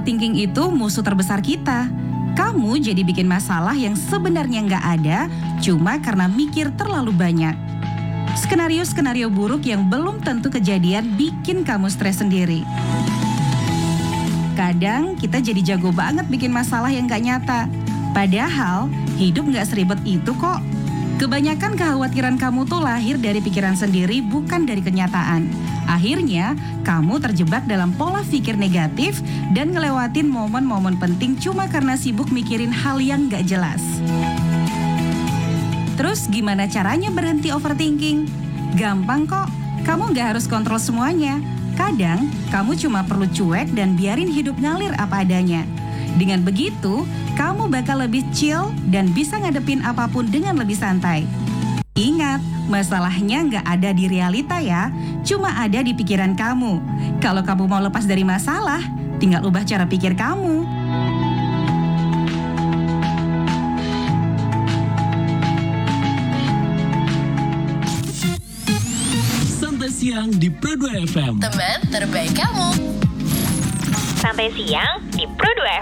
overthinking itu musuh terbesar kita. Kamu jadi bikin masalah yang sebenarnya nggak ada, cuma karena mikir terlalu banyak. Skenario-skenario buruk yang belum tentu kejadian bikin kamu stres sendiri. Kadang kita jadi jago banget bikin masalah yang nggak nyata. Padahal hidup nggak seribet itu kok. Kebanyakan kekhawatiran kamu tuh lahir dari pikiran sendiri, bukan dari kenyataan. Akhirnya, kamu terjebak dalam pola pikir negatif dan ngelewatin momen-momen penting cuma karena sibuk mikirin hal yang gak jelas. Terus gimana caranya berhenti overthinking? Gampang kok, kamu gak harus kontrol semuanya. Kadang, kamu cuma perlu cuek dan biarin hidup ngalir apa adanya. Dengan begitu, kamu bakal lebih chill dan bisa ngadepin apapun dengan lebih santai. Ingat, masalahnya nggak ada di realita ya, cuma ada di pikiran kamu. Kalau kamu mau lepas dari masalah, tinggal ubah cara pikir kamu. Santai siang di Pro 2 FM. Teman terbaik kamu. Santai siang di Pro 2